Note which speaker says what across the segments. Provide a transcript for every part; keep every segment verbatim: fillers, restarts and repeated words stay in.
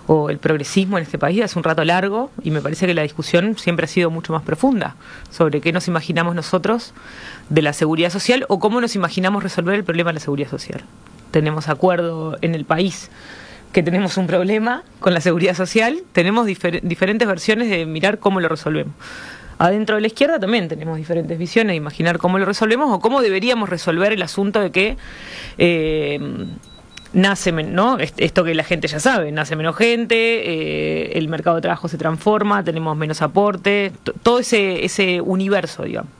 Speaker 1: o el progresismo en este país hace un rato largo, y me parece que la discusión siempre ha sido mucho más profunda sobre qué nos imaginamos nosotros de la seguridad social o cómo nos imaginamos resolver el problema de la seguridad social. Tenemos acuerdo en el país que tenemos un problema con la seguridad social, tenemos difer- diferentes versiones de mirar cómo lo resolvemos. Adentro de la izquierda también tenemos diferentes visiones de imaginar cómo lo resolvemos o cómo deberíamos resolver el asunto de que eh, nace, ¿no? Esto que la gente ya sabe, nace menos gente, eh, el mercado de trabajo se transforma, tenemos menos aporte, t- todo ese, ese universo, digamos.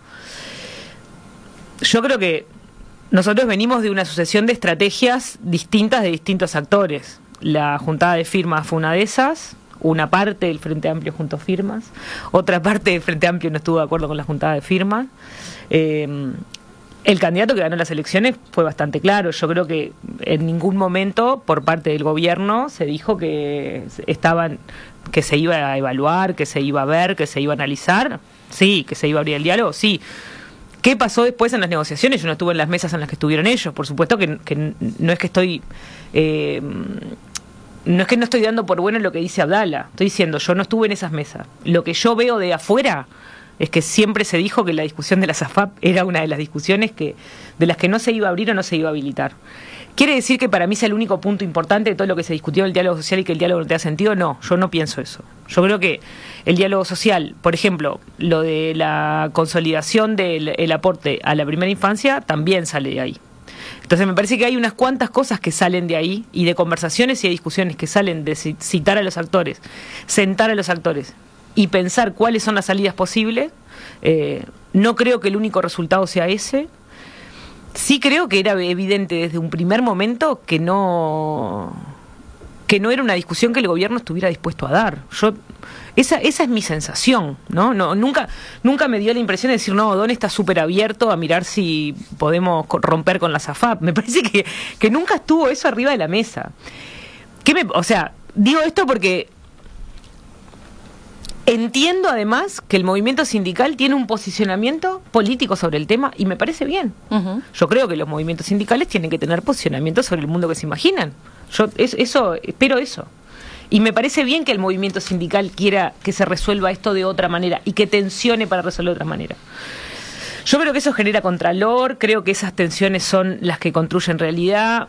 Speaker 1: Yo creo que nosotros venimos de una sucesión de estrategias distintas de distintos actores. La juntada de firmas fue una de esas, una parte del Frente Amplio juntó firmas, otra parte del Frente Amplio no estuvo de acuerdo con la juntada de firmas. Eh, El candidato que ganó las elecciones fue bastante claro. Yo creo que en ningún momento por parte del gobierno se dijo que estaban, que se iba a evaluar, que se iba a ver, que se iba a analizar. Sí, que se iba a abrir el diálogo, sí. ¿Qué pasó después en las negociaciones? Yo no estuve en las mesas en las que estuvieron ellos. Por supuesto que, que no es que estoy... Eh, no es que no estoy dando por bueno lo que dice Abdala. Estoy diciendo, yo no estuve en esas mesas. Lo que yo veo de afuera es que siempre se dijo que la discusión de la SAFAP era una de las discusiones que de las que no se iba a abrir o no se iba a habilitar. ¿Quiere decir que para mí sea el único punto importante de todo lo que se discutió en el diálogo social y que el diálogo no tenga sentido? No, yo no pienso eso. Yo creo que el diálogo social, por ejemplo, lo de la consolidación del el aporte a la primera infancia, también sale de ahí. Entonces me parece que hay unas cuantas cosas que salen de ahí, y de conversaciones y de discusiones que salen de citar a los actores, sentar a los actores y pensar cuáles son las salidas posibles. Eh, no creo que el único resultado sea ese. Sí creo que era evidente desde un primer momento que no que no era una discusión que el gobierno estuviera dispuesto a dar. Yo esa esa es mi sensación, ¿no? No nunca nunca me dio la impresión de decir, no, Don está súper abierto a mirar si podemos romper con la SAFAP. Me parece que, que nunca estuvo eso arriba de la mesa. ¿Qué me, o sea, digo esto porque entiendo además que el movimiento sindical tiene un posicionamiento político sobre el tema y me parece bien. Uh-huh. Yo creo que los movimientos sindicales tienen que tener posicionamiento sobre el mundo que se imaginan. Yo es, eso espero eso. Y me parece bien que el movimiento sindical quiera que se resuelva esto de otra manera y que tensione para resolver de otra manera. Yo creo que eso genera contralor, creo que esas tensiones son las que construyen realidad.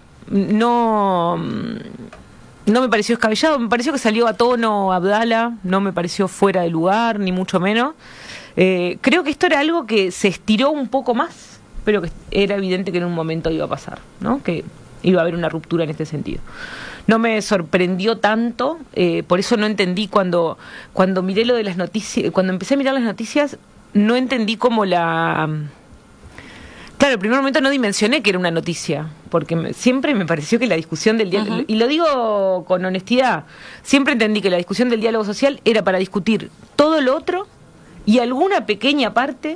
Speaker 1: No... No me pareció escabellado, me pareció que salió a tono Abdala, no me pareció fuera de lugar, ni mucho menos. Eh, creo que esto era algo que se estiró un poco más, pero que era evidente que en un momento iba a pasar, ¿no? Que iba a haber una ruptura en este sentido. No me sorprendió tanto, eh, por eso no entendí cuando, cuando miré lo de las noticias, cuando empecé a mirar las noticias, no entendí cómo la... Claro, en el primer momento no dimensioné que era una noticia, porque me, siempre me pareció que la discusión del diálogo, uh-huh. y lo digo con honestidad, siempre entendí que la discusión del diálogo social era para discutir todo lo otro y alguna pequeña parte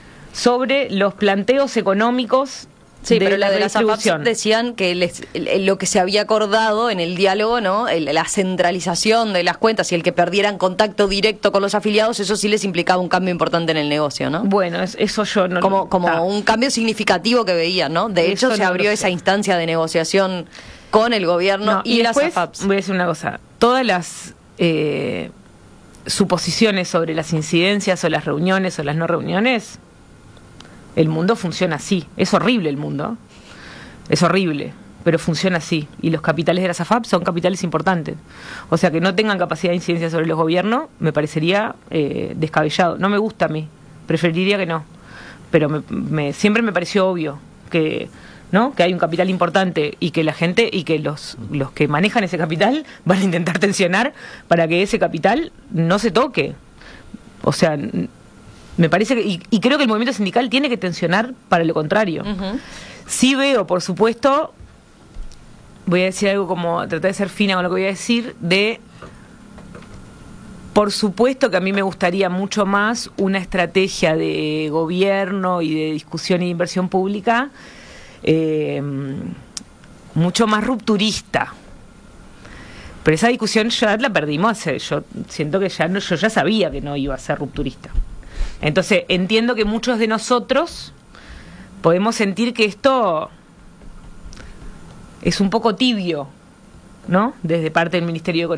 Speaker 1: sobre los planteos económicos.
Speaker 2: Sí,
Speaker 1: de
Speaker 2: pero la,
Speaker 1: la
Speaker 2: de las A F A P decían que les, lo que se había acordado en el diálogo, ¿no? El, la centralización de las cuentas y el que perdieran contacto directo con los afiliados, eso sí les implicaba un cambio importante en el negocio, ¿no?
Speaker 1: Bueno, eso yo no...
Speaker 2: Como, como ah. un cambio significativo que veían, ¿no? De hecho, eso se no abrió esa instancia de negociación con el gobierno no, y, y después, las A F A Ps.
Speaker 1: Voy a decir una cosa. Todas las eh, suposiciones sobre las incidencias o las reuniones o las no reuniones... El mundo funciona así. Es horrible el mundo. Es horrible, pero funciona así. Y los capitales de las A F A P son capitales importantes. O sea, que no tengan capacidad de incidencia sobre los gobiernos me parecería eh, descabellado. No me gusta a mí. Preferiría que no. Pero me, me, siempre me pareció obvio que, ¿no? que hay un capital importante y que la gente y que los, los que manejan ese capital van a intentar tensionar para que ese capital no se toque. O sea... Me parece que, y, y creo que el movimiento sindical tiene que tensionar para lo contrario. Uh-huh. Sí veo, por supuesto, voy a decir algo como, tratar de ser fina con lo que voy a decir, de, por supuesto que a mí me gustaría mucho más una estrategia de gobierno y de discusión y de inversión pública eh, mucho más rupturista. Pero esa discusión ya la perdimos hace, yo siento que ya no, yo ya sabía que no iba a ser rupturista. Entonces, entiendo que muchos de nosotros podemos sentir que esto es un poco tibio, ¿no? Desde parte del Ministerio de Economía.